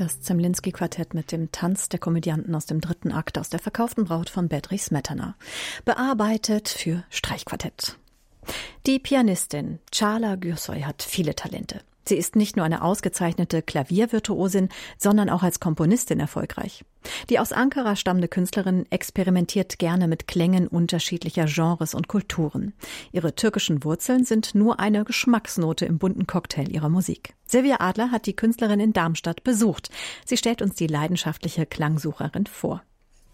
Das Zemlinsky-Quartett mit dem Tanz der Komödianten aus dem 3. Akt aus der verkauften Braut von Bedřich Smetana. Bearbeitet für Streichquartett. Die Pianistin Çağla Gürsoy hat viele Talente. Sie ist nicht nur eine ausgezeichnete Klaviervirtuosin, sondern auch als Komponistin erfolgreich. Die aus Ankara stammende Künstlerin experimentiert gerne mit Klängen unterschiedlicher Genres und Kulturen. Ihre türkischen Wurzeln sind nur eine Geschmacksnote im bunten Cocktail ihrer Musik. Silvia Adler hat die Künstlerin in Darmstadt besucht. Sie stellt uns die leidenschaftliche Klangsucherin vor.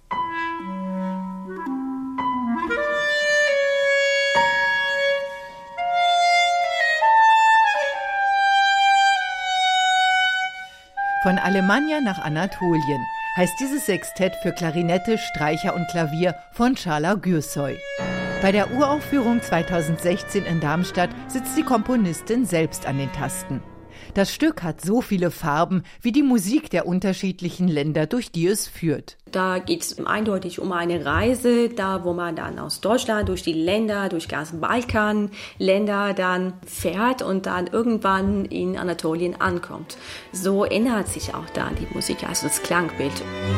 Von Alemannia nach Anatolien heißt dieses Sextett für Klarinette, Streicher und Klavier von Çağla Gürsoy. Bei der Uraufführung 2016 in Darmstadt sitzt die Komponistin selbst an den Tasten. Das Stück hat so viele Farben wie die Musik der unterschiedlichen Länder, durch die es führt. Da geht es eindeutig um eine Reise, da wo man dann aus Deutschland durch die Länder, durch ganz Balkanländer dann fährt und dann irgendwann in Anatolien ankommt. So ändert sich auch dann die Musik, also das Klangbild.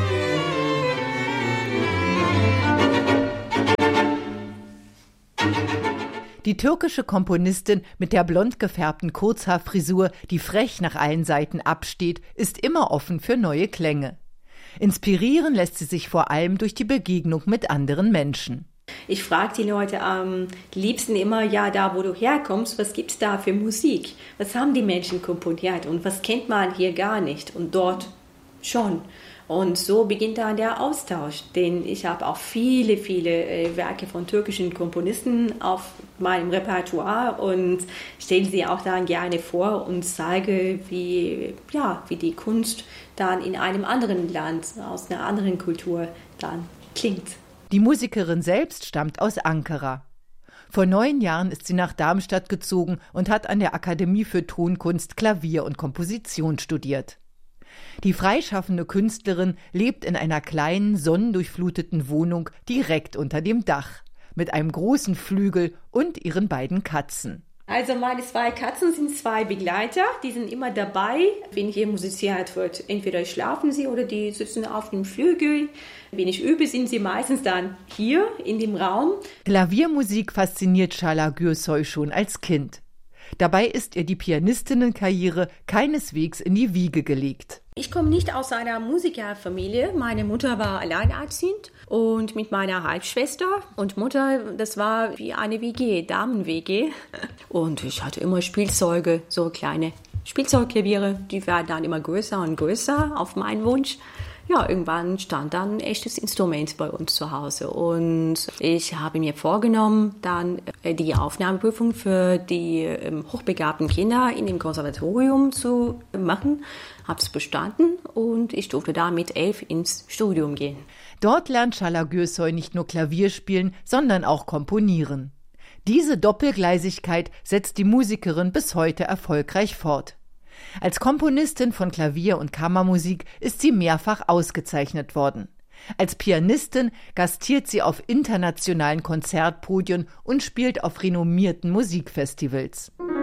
Die türkische Komponistin mit der blond gefärbten Kurzhaarfrisur, die frech nach allen Seiten absteht, ist immer offen für neue Klänge. Inspirieren lässt sie sich vor allem durch die Begegnung mit anderen Menschen. Ich frage die Leute am liebsten immer, ja, da wo du herkommst, was gibt's da für Musik? Was haben die Menschen komponiert und was kennt man hier gar nicht und dort schon? Und so beginnt dann der Austausch, denn ich habe auch viele Werke von türkischen Komponisten auf meinem Repertoire und stelle sie auch dann gerne vor und zeige, wie die Kunst dann in einem anderen Land, aus einer anderen Kultur dann klingt. Die Musikerin selbst stammt aus Ankara. Vor 9 Jahren ist sie nach Darmstadt gezogen und hat an der Akademie für Tonkunst Klavier und Komposition studiert. Die freischaffende Künstlerin lebt in einer kleinen, sonnendurchfluteten Wohnung direkt unter dem Dach, mit einem großen Flügel und ihren beiden Katzen. Also meine 2 Katzen sind 2 Begleiter, die sind immer dabei, wenn hier musiziert wird. Entweder schlafen sie oder die sitzen auf dem Flügel. Wenn ich übe, sind sie meistens dann hier in dem Raum. Klaviermusik fasziniert Çağla Gürsoy schon als Kind. Dabei ist ihr die Pianistinnenkarriere keineswegs in die Wiege gelegt. Ich komme nicht aus einer Musikerfamilie. Meine Mutter war alleinerziehend und mit meiner Halbschwester und Mutter, das war wie eine WG, Damen-WG. Und ich hatte immer Spielzeuge, so kleine Spielzeugklaviere. Die werden dann immer größer und größer auf meinen Wunsch. Ja, irgendwann stand dann ein echtes Instrument bei uns zu Hause und ich habe mir vorgenommen, dann die Aufnahmeprüfung für die hochbegabten Kinder in dem Konservatorium zu machen. Habe es bestanden und ich durfte da mit 11 ins Studium gehen. Dort lernt Çağla Gürsoy nicht nur Klavier spielen, sondern auch komponieren. Diese Doppelgleisigkeit setzt die Musikerin bis heute erfolgreich fort. Als Komponistin von Klavier- und Kammermusik ist sie mehrfach ausgezeichnet worden. Als Pianistin gastiert sie auf internationalen Konzertpodien und spielt auf renommierten Musikfestivals.